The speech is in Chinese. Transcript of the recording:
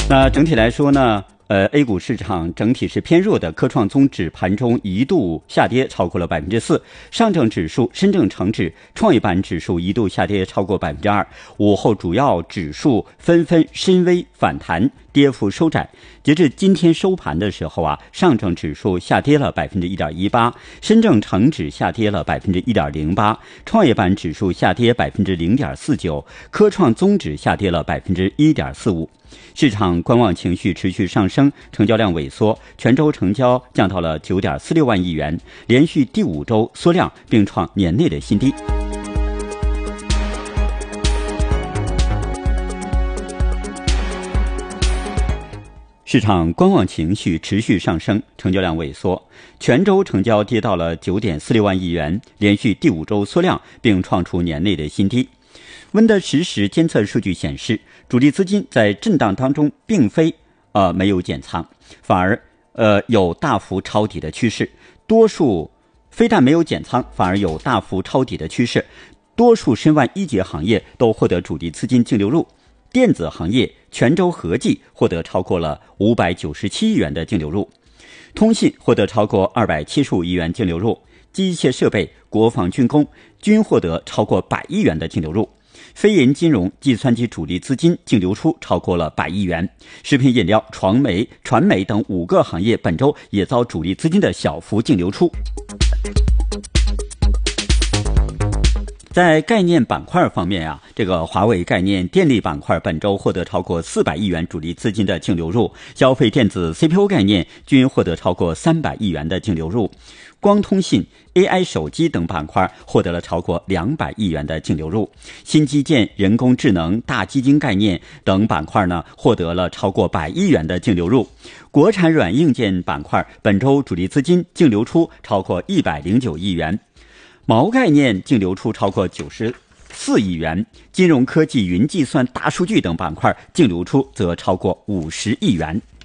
那整体来说呢，A 股市场整体是偏弱的，科创综指盘中一度下跌超过了4%，上证指数、深证成指、创业板指数一度下跌超过2%。午后主要指数纷纷深微反弹，跌幅收窄。截至今天收盘的时候上证指数下跌了1.18%，深证成指下跌了1.08%，创业板指数下跌0.49%，科创综指下跌了1.45%。市场观望情绪持续上升，成交量萎缩，全周成交降到了9.46万亿元，连续第5周缩量，并创年内的新低。市场观望情绪持续上升，成交量萎缩，全周成交跌到了9.46万亿元，连续第5周缩量，并创出年内的新低。温的实时监测数据显示，主力资金在震荡当中并非没有减仓，反而有大幅抄底的趋势。非但没有减仓，反而有大幅抄底的趋势。多数申万一级行业都获得主力资金净流入，电子行业全周合计获得超过了597亿元的净流入，通信获得超过275亿元净流入，机械设备、国防军工均获得超过100亿元的净流入。非银金融、计算机主力资金净流出超过了100亿元，食品饮料、传媒等5个行业本周也遭主力资金的小幅净流出。在概念板块方面这个华为概念、电力板块本周获得超过400亿元主力资金的净流入，消费电子、CPU 概念均获得超过300亿元的净流入，光通信、AI 手机等板块获得了超过200亿元的净流入，新基建、人工智能、大基金概念等板块呢获得了超过100亿元的净流入。国产软硬件板块本周主力资金净流出超过109亿元，毛概念净流出超过94亿元，金融科技、云计算、大数据等板块净流出则超过50亿元。